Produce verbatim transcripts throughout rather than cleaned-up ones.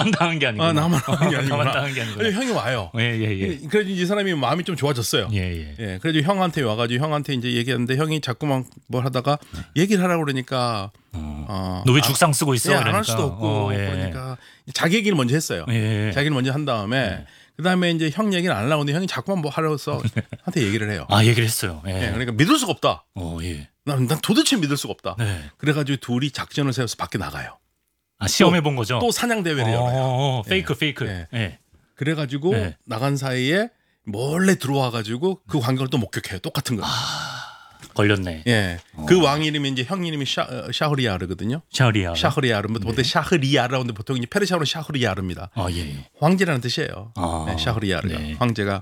나만 당한 게 아니구나. 아, 나만 당한 게 아니구나. 나만 당한 게 아니구나. 형이 와요. 예, 예, 예. 그래도 이 사람이 마음이 좀 좋아졌어요. 예, 예. 예, 그래도 형한테 와가지고 형한테 이제 얘기했는데 형이 자꾸만 뭘 하다가 얘기를 하라고 그러니까 어. 어, 너 왜 아, 죽상 쓰고 있어? 예, 그러니까. 안 할 수도 없고 어, 예. 그러니까 자기 얘기를 먼저 했어요. 예. 자기를 먼저 한 다음에 예. 그 다음에 이제 형 얘기는 안 하려고 하는데 형이 자꾸만 뭐 하려서 한테 얘기를 해요. 아, 얘기를 했어요. 예. 예, 그러니까 믿을 수가 없다. 어, 예. 난, 난 도대체 믿을 수가 없다. 네. 그래가지고 둘이 작전을 세워서 밖에 나가요. 아, 시험해 본 거죠? 또 사냥 대회를 어, 열어요. 어, 어, 페이크, 예. 페이크. 예. 예. 그래가지고 네. 나간 사이에 몰래 들어와가지고 그 광경을 또 목격해요. 똑같은 거. 아, 걸렸네. 예, 어. 그 왕 이름이 이제 형 이름이 샤, 어, 샤흐리야르거든요. 샤리아. 샤흐리야르, 뭐 보통 샤흐리야르라고 하는데 보통 이제 페르시아어는 샤흐리야르입니다. 아, 예. 예. 황제라는 뜻이에요. 아, 네, 샤흐리야르가 네. 황제가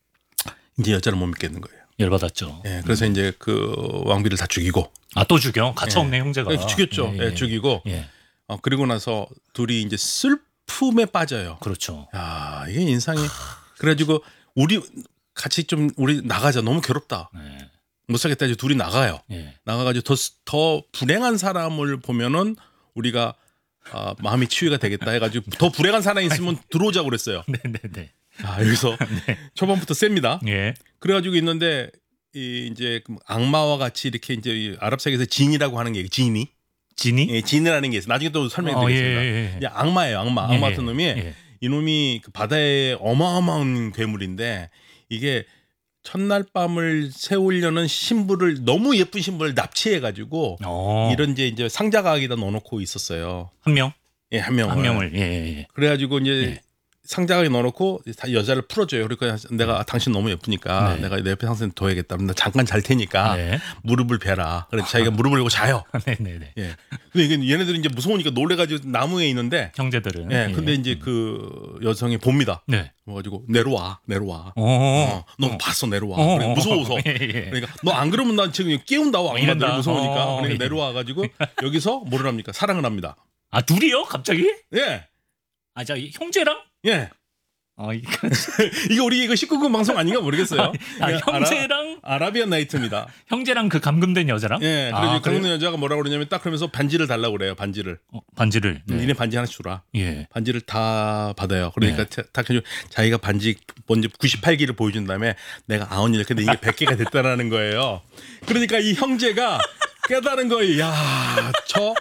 이제 여자를 못 믿겠는 거예요. 열받았죠. 예, 그래서 이제 그 왕비를 다 죽이고 아, 또 죽여? 가차 예. 없네, 형제가. 예, 죽였죠. 예, 죽이고 예. 어, 그리고 나서 둘이 이제 슬픔에 빠져요. 그렇죠. 야, 이게 인상이 그래가지고 우리 같이 좀 우리 나가자. 너무 괴롭다. 네. 못 살겠다. 이제 둘이 나가요. 예. 나가가지고 더, 더 불행한 사람을 보면은 우리가 아, 마음이 치유가 되겠다 해가지고 더 불행한 사람이 있으면 들어오자고 그랬어요. 네, 네, 네. 아, 여기서 초반부터 셉니다. 예. 그래가지고 있는데 이 이제 그 악마와 같이 이렇게 이제 이 아랍 세계에서 진이라고 하는 게 진이, 진이? 예, 진이라는 게 있어요. 나중에 또 설명드리겠습니다. 어, 예, 예, 예. 이제 악마예요, 악마. 예, 악마 예. 같은 놈이 예. 이놈이 그 바다에 어마어마한 괴물인데 이게 첫날 밤을 세우려는 신부를 너무 예쁜 신부를 납치해가지고 어. 이런 이제 이제 상자 가게에다 넣어놓고 있었어요. 한 명? 예, 한 명을. 한 명을. 예, 예, 예. 그래가지고 이제 예. 상자 가게 넣어놓고 다 여자를 풀어줘요. 그러니까 내가 아, 당신 너무 예쁘니까 네. 내가 내 옆에 상승 둬야겠다. 나 잠깐 잘 테니까 네. 무릎을 베라. 그래서 자기가 무릎을 베고 자요. 네, 네, 네. 예. 근데 이게 얘네들이 이제 무서우니까 놀래가지고 나무에 있는데. 형제들은. 예. 근데 이제 그 여성이 봅니다. 네. 그래가지고 내려와, 내려와. 어. 어, 너 봤어, 내려와. 어. 그러니까 무서워서. 예, 예. 그러니까 너 안 그러면 난 지금 깨운다. 악마들이 이런다. 무서우니까. 어, 그러니까 예. 내려와가지고 여기서 뭐를 합니까? 사랑을 합니다. 아, 둘이요? 갑자기? 예, 아, 자, 형제랑? 예. 아, 이거 이게 우리 이거 십구 금 방송 아닌가 모르겠어요. 아, 이게 형제랑 아라, 아라비안 나이트입니다. 형제랑 그 감금된 여자랑? 예, 그래서 아, 강릉 그래요? 여자가 뭐라고 그러냐면 딱 그러면서 반지를 달라고 그래요. 반지를. 어, 반지를. 네. 니네 반지 하나씩 주라. 예. 반지를 다 받아요. 그러니까 네. 딱 해줘. 자기가 반지 먼저 구십팔 개를 보여준 다음에 내가 아흔 개 근데 이게 백 개가 됐다라는 거예요. 그러니까 이 형제가 깨달은 거예요. 야, 저,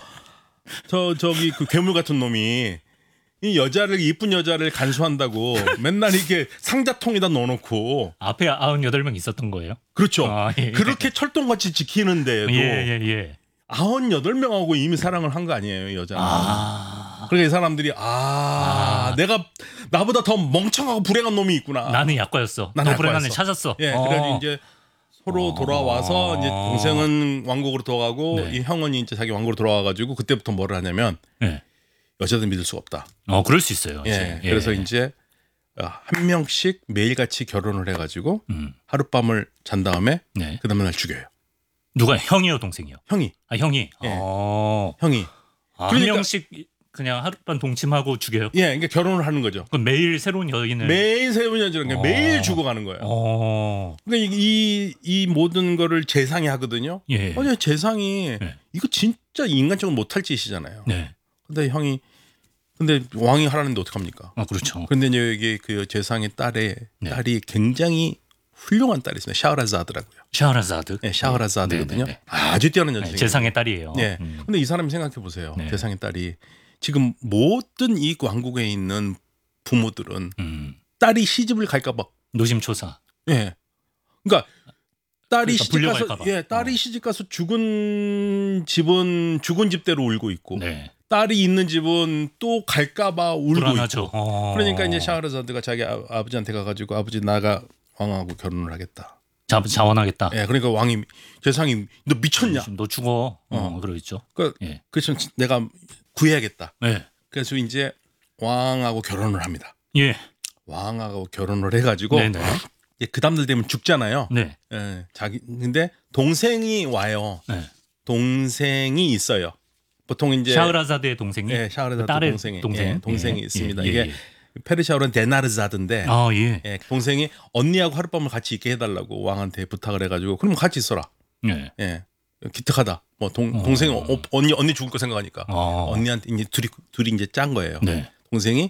저, 저기 그 괴물 같은 놈이 이 여자를, 이쁜 여자를 간수한다고 맨날 이렇게 상자통에다 넣어놓고. 앞에 아흔여덟 명 있었던 거예요? 그렇죠. 아, 예. 그렇게 철동같이 지키는데도 예, 예, 예. 아흔여덟 명하고 이미 사랑을 한 거 아니에요, 이 여자는. 아. 그러니까 이 사람들이 아, 아. 내가 나보다 더 멍청하고 불행한 놈이 있구나. 나는 약과였어. 난 너 불행한 애 약과였어. 찾았어. 예, 어. 그래가지고 이제 서로 돌아와서 이제 동생은 왕국으로 돌아가고 네. 이 형은 이제 자기 왕국으로 돌아와가지고 그때부터 뭐를 하냐면 예. 여자들 믿을 수가 없다. 어, 그럴 수 있어요. 예, 이제. 예. 그래서 이제 한 명씩 매일같이 결혼을 해가지고 음. 하룻밤을 잔 다음에 네. 그 다음날 죽여요. 누가 형이요, 동생이요? 형이, 아, 형이. 예. 어. 형이. 아, 그러니까- 한 명씩 그냥 하룻밤 동침하고 죽여요. 예, 그러니까 결혼을 하는 거죠. 그럼 매일 새로운 여인을 매일 새로운 여자를 그러니까 어. 매일 죽어가는 거예요. 어. 그러니까 이, 이 모든 거를 재상이 하거든요. 예. 아니 재상이 네. 이거 진짜 인간적으로 못할 짓이잖아요. 네. 근데 형이 근데 왕이 하라는데 어떡합니까? 아, 그렇죠. 근데 이제 여기 그 재상의 딸의 네. 딸이 굉장히 훌륭한 딸이 있습니다. 샤흐라자드라고요. 샤흐라자드. 네, 샤흐라자드거든요. 네, 네, 네. 아주 뛰어난 네, 여자예요. 재상의 딸이에요. 네. 음. 근데 이 사람이 생각해 보세요. 네. 재상의 딸이 지금 모든 이 왕국에 있는 부모들은 음. 딸이 시집을 갈까봐. 노심초사. 예. 그러니까 딸이 그러니까 시집 가서 불려갈까 봐. 예, 딸이 어. 시집 가서 죽은 집은 죽은 집대로 울고 있고 네. 딸이 있는 집은 또 갈까봐 울고 불안하죠. 있고. 어. 그러니까 이제 샤흐라자드가 자기 아, 아버지한테 가가지고 아버지 나가 왕하고 결혼을 하겠다. 자, 자원하겠다. 예, 그러니까 왕이 재상이 너 미쳤냐? 너 죽어. 어, 어. 그러겠죠. 그러니까 예. 그래서 내가 구해야겠다. 네. 그래서 이제 왕하고 결혼을 합니다. 예. 왕하고 결혼을 해가지고 네네. 예, 그 다음들 되면 죽잖아요. 네. 예, 자기 근데 동생이 와요. 네. 동생이 있어요. 보통 이제 샤흐라자드의 동생이. 예, 샤흐라자드 딸의 동생이 동생. 예, 동생이 예, 있습니다. 예, 이게 예. 페르시아어로는 데나르자드인데 아, 예. 예, 동생이 언니하고 하룻밤을 같이 있게 해달라고 왕한테 부탁을 해가지고 그럼 같이 있어라. 예. 예, 기특하다. 뭐 동, 어. 동생이 어, 언니 언니 죽을 거 생각하니까 어. 언니한테 이제 둘이 둘이 이제 짠 거예요. 네. 동생이